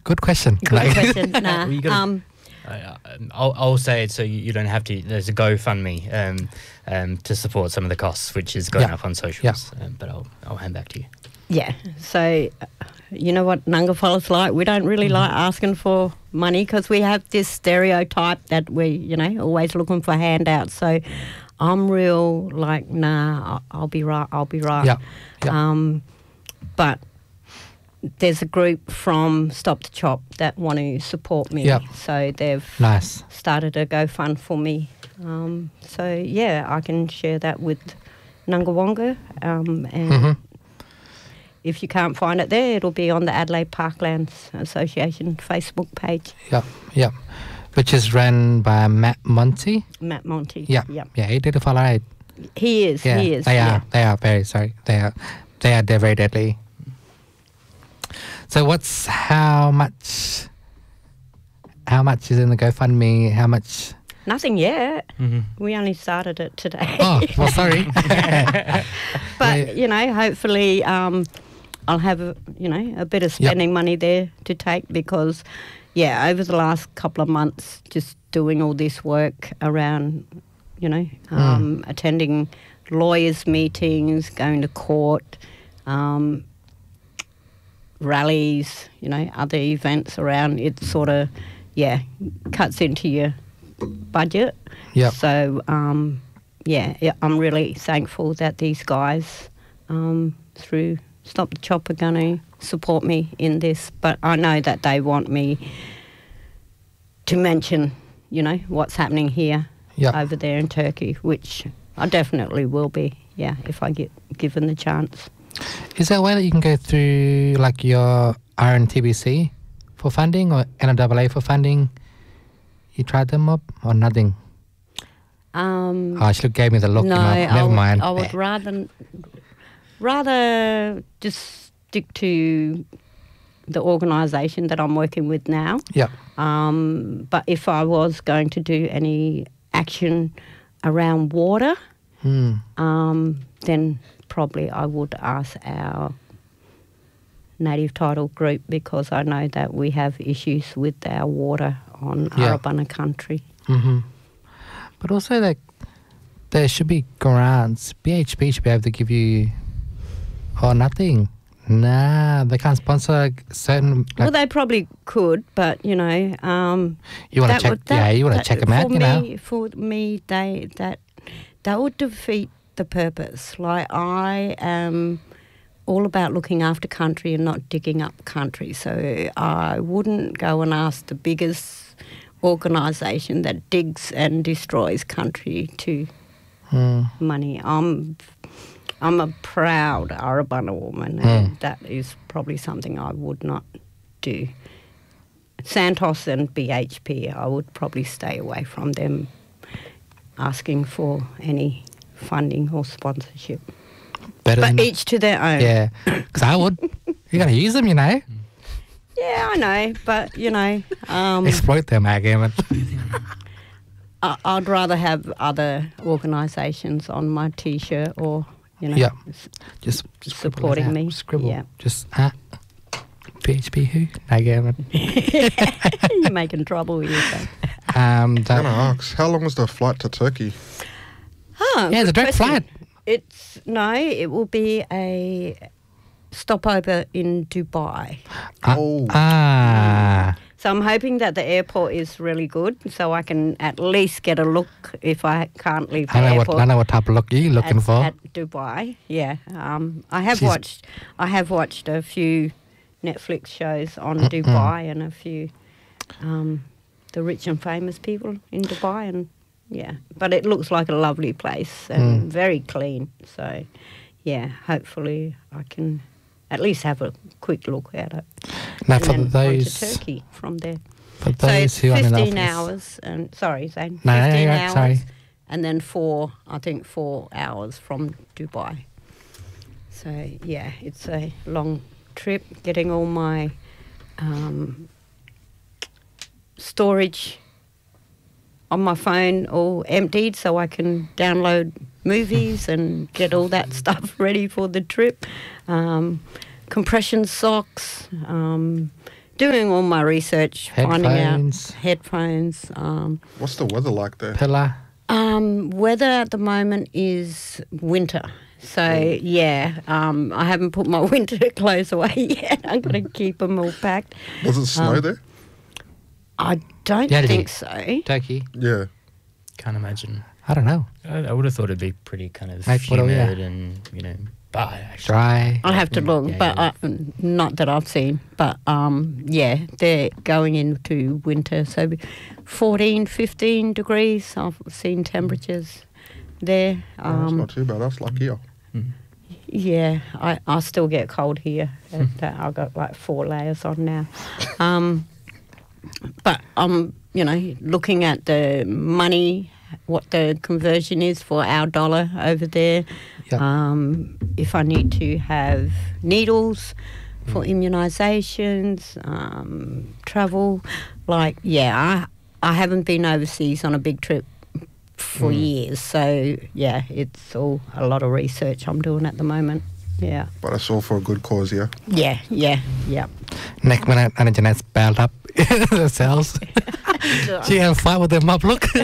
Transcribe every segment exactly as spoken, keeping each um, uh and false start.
Good question. Good Like- question. Nah. Well, you gotta- um, Uh, I'll, I'll say it so you, you don't have to. There's a GoFundMe um, um, to support some of the costs, which is going Yeah. up on socials. Um, but I'll I'll hand back to you. yeah. So, uh, you know what Nungafolla's like? We don't really like asking for money because we have this stereotype that we, you know, always looking for handouts. So, I'm real like, nah, I'll, I'll be right. I'll be right. Yeah. Yeah. Um, but there's a group from Stop the Chop that want to support me. Yep. So they've Nice. started a GoFund for me. Um, so yeah, I can share that with Nungawonga. Um, and Mhm. if you can't find it there, it'll be on the Adelaide Parklands Association Facebook page. Yep. Yep. Which is run by Matt Monty. Matt Monty. Yeah. Yep. Yeah. He did a follow right. He is. Yeah. He is. They yeah. are. They are very sorry. They are. They are. They're very deadly. So what's how much? How much is in the GoFundMe? How much? Nothing yet. Mm-hmm. We only started it today. Oh, well, sorry. But Yeah. you know, hopefully, um, I'll have a, you know a bit of spending money there to take because, yeah, over the last couple of months, just doing all this work around, you know, um, attending lawyers' meetings, going to court, um, rallies, you know, other events around. It sort of, yeah, cuts into your budget. Yep. So, um, yeah, yeah, I'm really thankful that these guys um, through Stop the Chop are going to support me in this. But I know that they want me to mention, you know, what's happening here Yep. over there in Turkey, which I definitely will be, yeah, if I get given the chance. Is there a way that you can go through like your R N T B C for funding or N R A A for funding? You tried them up or nothing? Um, Oh, she gave me the look. no, you know. I Never would, mind. I would rather rather just stick to the organisation that I'm working with now. Yep. Um, but if I was going to do any action around water, Hmm. um, then probably I would ask our native title group because I know that we have issues with our water on Yeah. Arabana country. Mm-hmm. But also, like, there should be grants. B H P should be able to give you, or nothing. Nah, they can't sponsor certain. Like, Well, they probably could, but you know, um, you want that to check? would- that- yeah, you want to that- check them out. for You me, know. For me, they that that would defeat the purpose. Like I am all about looking after country and not digging up country. So I wouldn't go and ask the biggest organisation that digs and destroys country to Hmm. money. I'm I'm a proud Arabana woman, and that is probably something I would not do. Santos and B H P, I would probably stay away from them asking for any funding or sponsorship. Better But than each to their own. yeah, because I would. You gotta use them, you know. Yeah, I know, but you know, um, Exploit them, I give it. I, I'd rather have other organisations on my T-shirt or you know, Yeah. s- Just scribble it supporting out. me. Scribble. Yeah. Just ah. P H P who? I give it. You're making trouble with yourself. Um. Can I The, ask, how long was the flight to Turkey? Huh, yeah, it's a good direct question. flight. It's no, it will be a stopover in Dubai. Ah. Oh. Ah. So I'm hoping that the airport is really good, so I can at least get a look if I can't leave the I know what airport. I know what type of look you looking at, for. at Dubai. Yeah, um, I have She's- watched. I have watched a few Netflix shows on Dubai and a few um, the rich and famous people in Dubai, and yeah. But it looks like a lovely place and Mm. very clean. So yeah, hopefully I can at least have a quick look at it. Now and for then on to those Turkey from there. for So those it's who are in the fifteen office. hours, and sorry, Zane, No, no, fifteen you're right, hours, sorry. and then four, I think four hours from Dubai. So yeah, it's a long trip. Getting all my um, storage on my phone all emptied, so I can download movies and get all that stuff ready for the trip. Um, compression socks. Um, doing all my research, finding Headphones. out headphones. Um, What's the weather like there? Pillar. um, weather at the moment is winter. So, yeah, um, I haven't put my winter clothes away yet. I'm going to keep them all packed. Does it snow Um, there? I don't Yeah, did think he- so. Turkey. Yeah. Can't imagine. I don't know. I, I would have thought it'd be pretty kind of Like, what do we- humid and, you know, but actually, Dry. I'll have to look, Yeah, but yeah. I, not that I've seen. But, um, yeah, they're going into winter. So fourteen, fifteen degrees. I've seen temperatures there. Oh, that's Um, not too bad. That's like here. Yeah, I, I still get cold here. And, uh, I've got like four layers on now. Um, but I'm, you know, looking at the money, what the conversion is for our dollar over there. Yeah. Um, if I need to have needles for immunisations, um, travel, like, yeah, I, I haven't been overseas on a big trip for years. So, yeah, it's all a lot of research I'm doing at the moment. Yeah. But it's all for a good cause, yeah? Yeah, yeah, yeah. Next minute, Anna Jeanette's bailed up the cells. She had a fight with them up. Look.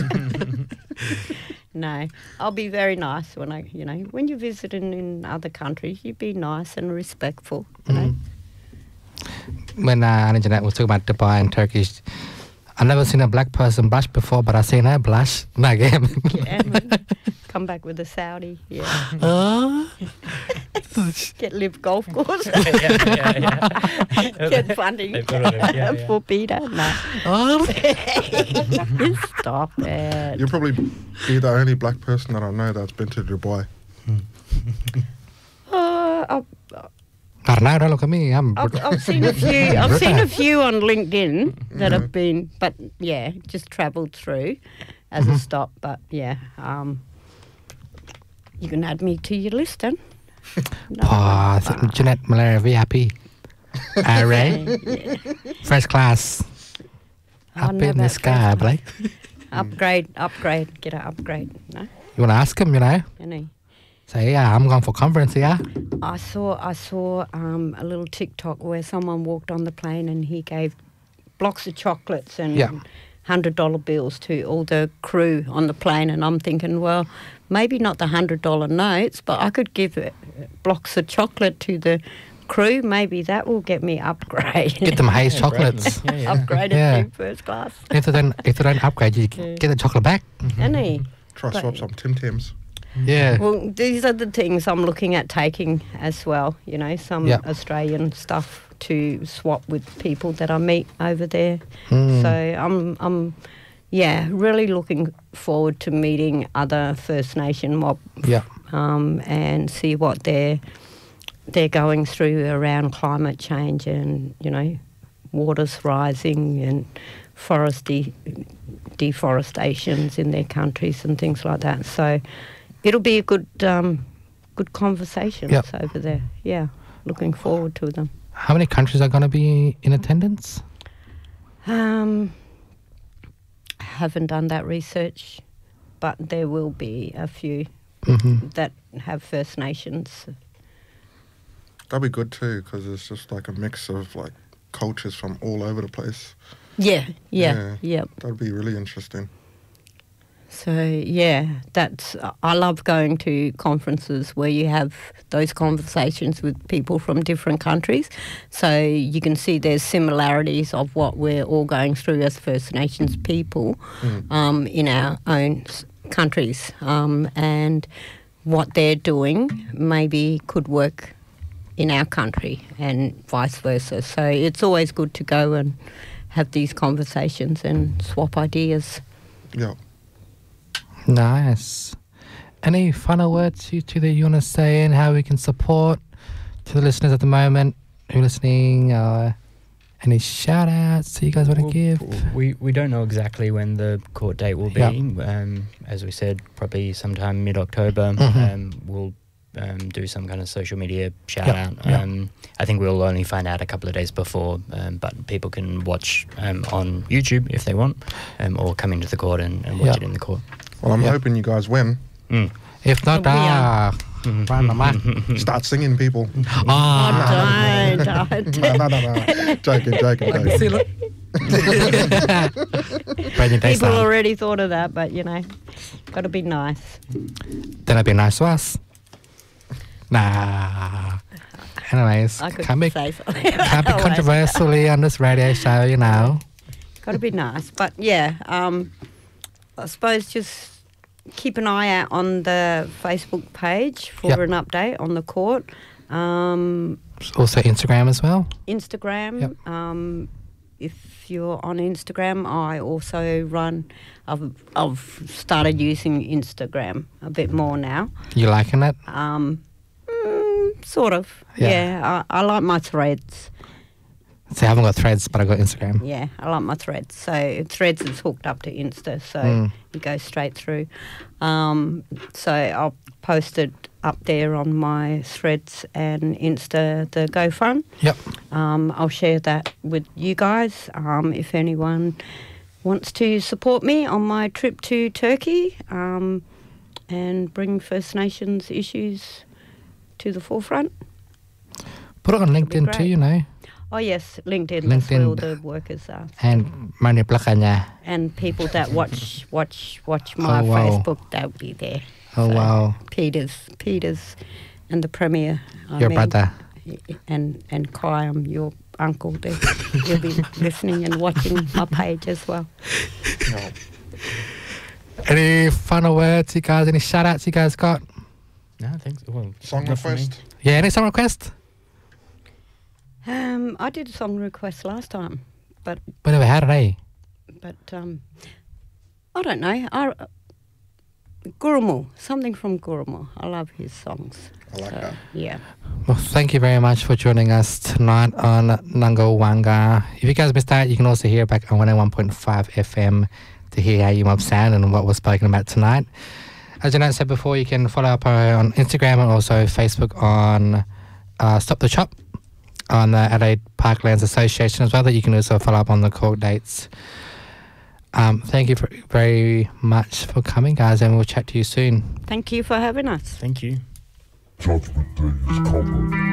No, I'll be very nice when I, you know, when you're visiting in other countries, you be nice and respectful, you know. When uh, Anna Jeanette was talking about Dubai and Turkish, I've never seen a black person blush before, but I've seen her blush. No, again. Yeah, man. Come back with a Saudi, yeah. Oh. Get live golf course, yeah, yeah, yeah. get funding They've got it, yeah, yeah. for Peter. No, Oh. stop it. You'll probably be the only black person that I know that's been to Dubai. Uh, I've, I don't know, don't look at me. I'm I've, I've seen a few. I've seen a few on LinkedIn that have been, but yeah, just travelled through as a stop. But yeah, um, you can add me to your list then. No, Oh, th- Jeanette Malaria V I P. Array. yeah. First class. Oh, Up no, in the that's sky, first Blake. Upgrade, upgrade, get an upgrade. No, You want to ask him, you know? any. Say, yeah, I'm going for conference, yeah? I saw I saw um, a little TikTok where someone walked on the plane and he gave blocks of chocolates and Yeah. hundred dollar bills to all the crew on the plane, and I'm thinking, well, maybe not the hundred dollar notes, but I could give uh, blocks of chocolate to the crew. Maybe that will get me upgrade. Get them Hayes chocolates. Yeah, yeah. Upgraded Yeah. to first class. If they don't, if they don't upgrade, you Yeah. get the chocolate back. Any? Try But- swap some Tim Tams. Yeah. Well, these are the things I'm looking at taking as well, you know, some Yeah. Australian stuff to swap with people that I meet over there. Mm. So I'm, I'm, yeah, really looking forward to meeting other First Nation mob Yeah. um, and see what they're, they're going through around climate change and, you know, waters rising and forest de- deforestations in their countries and things like that. So it'll be a good um, good conversations Yep. over there. Yeah, looking forward to them. How many countries are going to be in attendance? Um, haven't done that research, but there will be a few Mm-hmm. that have First Nations. That'd be good too, because it's just like a mix of like cultures from all over the place. Yeah, yeah, Yeah. yeah. That'd be really interesting. So yeah, that's I love going to conferences where you have those conversations with people from different countries, so you can see there's similarities of what we're all going through as First Nations people um, in our own s- countries, um, and what they're doing maybe could work in our country and vice versa. So it's always good to go and have these conversations and swap ideas. Yeah. Nice. Any final words you two that you want to say and how we can support to the listeners at the moment who are listening? Uh, any shout outs you guys want to Well, give? We we don't know exactly when the court date will be. Yeah. Um, as we said, probably sometime mid October. Mhm. Um, we'll um, do some kind of social media shout Yeah, out. yeah. Um, I think we'll only find out a couple of days before, um, but people can watch um, on YouTube if they want, um, or come into the court and, and watch Yeah. it in the court. Well, I'm Yeah. hoping you guys win. Mm. If not, We are. uh, Run the mic. Start singing, people. Oh, Don't, don't. no, no, no, no. Joking, joking, joking. see, look. Brand new day People start. already thought of that, but you know, got to be nice. Then I'd be nice to us. Nah. Anyways, I could can't be, say something. can't be controversially on this radio show, you know. Got to be nice, but yeah, um, I suppose just keep an eye out on the Facebook page for Yep. an update on the court. Um, Also Instagram as well. Instagram. Yep. Um, if you're on Instagram, I also run. I've I've started using Instagram a bit more now. You liking it? Um, mm, sort of. Yeah. Yeah. I, I like my threads. See, I haven't got threads, but I got Instagram. Yeah, I like my threads. So threads is hooked up to Insta, so Mm. it goes straight through. Um, so I'll post it up there on my threads and Insta, the GoFund. Yep. Um, I'll share that with you guys. Um, if anyone wants to support me on my trip to Turkey um, and bring First Nations issues to the forefront. Put it on be LinkedIn too, great. you know. Oh yes, LinkedIn. That's where LinkedIn. all the workers are. And Manipulakanya. And people that watch watch watch my Oh, wow. Facebook, they'll be there. Oh, So, wow. Peters, Peters, and the Premier. I Your mean, brother. And and Kai, I'm your uncle. They, you'll be listening and watching my page as well. No. Any final words, you guys? Any shout outs you guys got? No, I think so. Well, Song not for me. request. Yeah, any song request? Um, I did a song request last time, but We never had it, eh? but um, I don't know. I, uh, Gurumu, something from Gurumu. I love his songs. I like So, that. Yeah. Well, thank you very much for joining us tonight on Nungo Wanga. If you guys missed out, you can also hear back on one oh one point five F M to hear how you mob sound and what was spoken about tonight. As Jeanette said before, you can follow up her on Instagram and also Facebook on uh, Stop the Chop on the Adelaide Parklands Association as well, that you can also follow up on the court dates. Um, thank you for, very much for coming, guys, and we'll chat to you soon. Thank you for having us. Thank you. Judgment Day is coming.